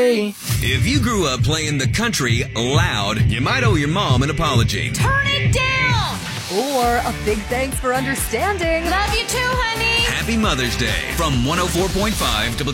If you grew up playing the country loud, you might owe your mom an apology. Turn it down! Or a big thanks for understanding. Love you too, honey! Happy Mother's Day from 104.5 W.